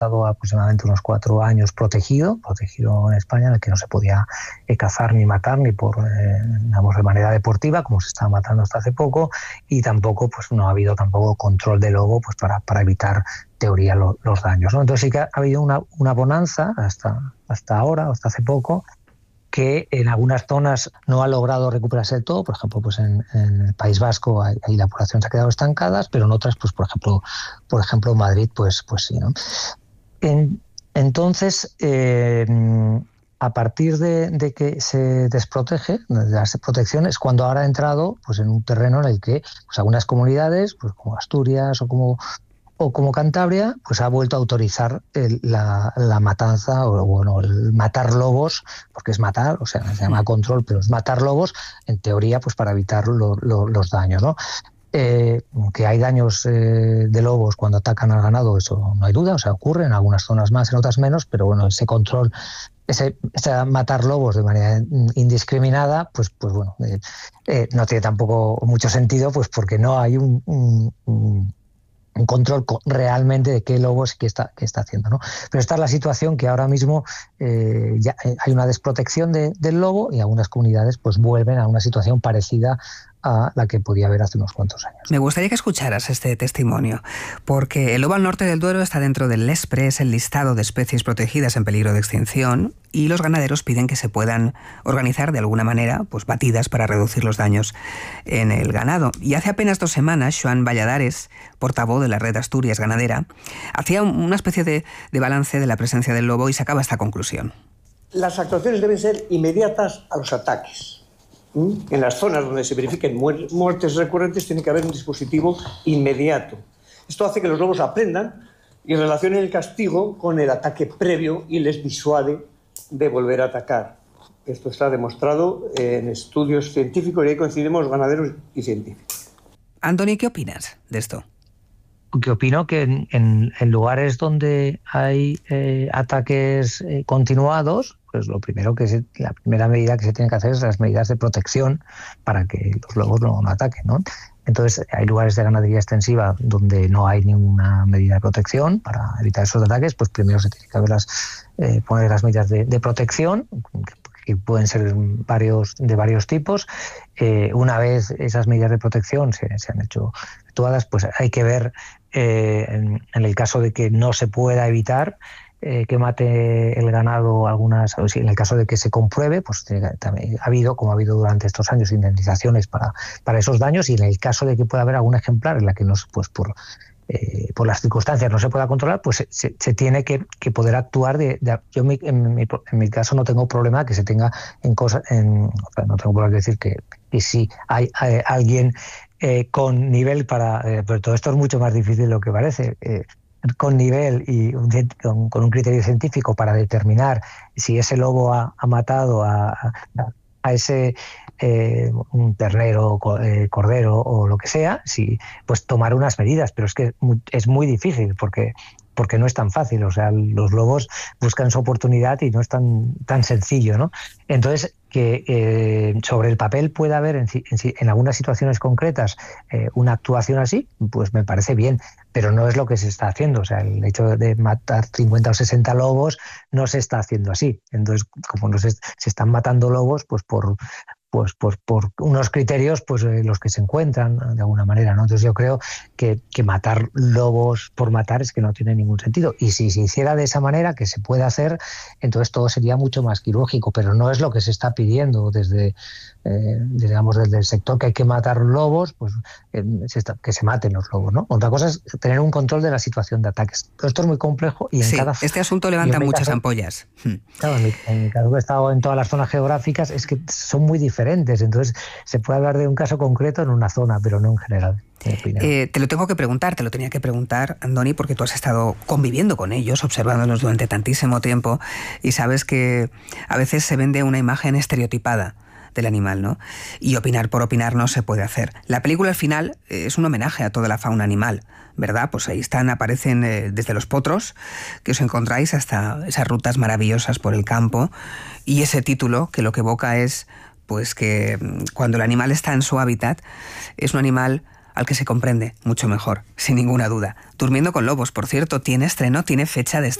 estado aproximadamente unos 4 años protegido en España, en el que no se podía cazar ni matar ni por, digamos, de manera deportiva, como se estaba matando hasta hace poco, y tampoco, pues no ha habido tampoco control de lobo, pues para evitar, teoría, los daños, ¿no? Entonces sí que ha habido una bonanza hasta ahora, hasta hace poco, que en algunas zonas no ha logrado recuperarse del todo. Por ejemplo, pues en el País Vasco ahí la población se ha quedado estancada, pero en otras, pues por ejemplo Madrid, pues sí, ¿no? Entonces, a partir de que se desprotege, de darse protección, es cuando ahora ha entrado, pues, en un terreno en el que, pues, algunas comunidades, pues como Asturias o como Cantabria, pues ha vuelto a autorizar la matanza, o bueno, el matar lobos, porque es matar, o sea, se llama control, pero es matar lobos, en teoría, pues para evitar los daños, ¿no? Que hay daños de lobos cuando atacan al ganado, eso no hay duda, o sea, ocurre en algunas zonas más, en otras menos, pero bueno, ese control, ese matar lobos de manera indiscriminada, pues bueno, no tiene tampoco mucho sentido, pues porque no hay un control realmente de qué lobos qué está haciendo, ¿no? Pero esta es la situación, que ahora mismo ya hay una desprotección del lobo, y algunas comunidades pues vuelven a una situación parecida a la que podía haber hace unos cuantos años. Me gustaría que escucharas este testimonio, porque el lobo al norte del Duero está dentro del LESPRE, es el listado de especies protegidas en peligro de extinción, y los ganaderos piden que se puedan organizar de alguna manera, pues, batidas para reducir los daños en el ganado. Y hace apenas 2 semanas, Joan Valladares, portavoz de la Red Asturias Ganadera, hacía una especie de balance de la presencia del lobo y sacaba esta conclusión. Las actuaciones deben ser inmediatas a los ataques. En las zonas donde se verifiquen muertes recurrentes tiene que haber un dispositivo inmediato. Esto hace que los lobos aprendan y relacionen el castigo con el ataque previo y les disuade de volver a atacar. Esto está demostrado en estudios científicos, y ahí coincidimos ganaderos y científicos. Antoni, ¿qué opinas de esto? Que opino que en lugares donde hay ataques continuados, pues la primera medida que se tiene que hacer es las medidas de protección para que los lobos no ataquen, ¿no? Entonces, hay lugares de ganadería extensiva donde no hay ninguna medida de protección para evitar esos ataques, pues primero se tiene que poner las medidas de protección, que pueden ser de varios tipos. Una vez esas medidas de protección se han hecho actuadas, pues hay que ver, en el caso de que no se pueda evitar que mate el ganado en el caso de que se compruebe, pues también como ha habido durante estos años, indemnizaciones para esos daños, y en el caso de que pueda haber algún ejemplar en la que no, pues por las circunstancias no se pueda controlar, pues se tiene que poder actuar. Yo en mi caso no tengo problema que se tenga no tengo problema de decir que si hay alguien con nivel pero todo esto es mucho más difícil de lo que parece, con nivel y con un criterio científico para determinar si ese lobo ha matado a ese un ternero, cordero o lo que sea, pues tomar unas medidas, pero es que es muy difícil porque no es tan fácil. O sea, los lobos buscan su oportunidad y no es tan sencillo, ¿no? Entonces, que sobre el papel pueda haber en algunas situaciones concretas una actuación así, pues me parece bien, pero no es lo que se está haciendo. O sea, el hecho de matar 50 o 60 lobos no se está haciendo así. Entonces, como no se están matando lobos, pues por unos criterios, pues los que se encuentran de alguna manera, ¿no? Entonces yo creo que matar lobos por matar es que no tiene ningún sentido, y si se hiciera de esa manera, que se puede hacer, entonces todo sería mucho más quirúrgico, pero no es lo que se está pidiendo desde el sector, que hay que matar lobos, pues que se maten los lobos, ¿no? Otra cosa es tener un control de la situación de ataques. Todo esto es muy complejo, y este asunto levanta muchas ampollas. Claro, en mi caso, que he estado en todas las zonas geográficas, es que son muy diferentes, entonces se puede hablar de un caso concreto en una zona, pero no en general. Te lo tenía que preguntar, Antoni, porque tú has estado conviviendo con ellos, observándolos durante tantísimo tiempo, y sabes que a veces se vende una imagen estereotipada del animal, ¿no? Y opinar por opinar no se puede hacer. La película al final es un homenaje a toda la fauna animal, ¿verdad? Pues ahí aparecen desde los potros que os encontráis hasta esas rutas maravillosas por el campo, y ese título que lo que evoca es, pues, que cuando el animal está en su hábitat, es un animal al que se comprende mucho mejor, sin ninguna duda. Durmiendo con lobos, por cierto, tiene estreno, tiene fecha de estreno.